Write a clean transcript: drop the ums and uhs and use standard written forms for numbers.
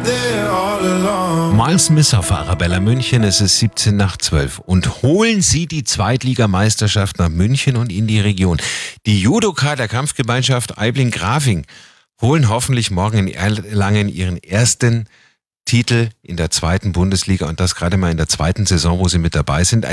Miles Miss auf Arabella München, es ist 11:17 und holen Sie die Zweitligameisterschaft nach München und in die Region. Die Judoka der Kampfgemeinschaft Aibling-Grafing holen hoffentlich morgen in Erlangen ihren ersten Titel in der zweiten Bundesliga und das gerade mal in der zweiten Saison, wo sie mit dabei sind.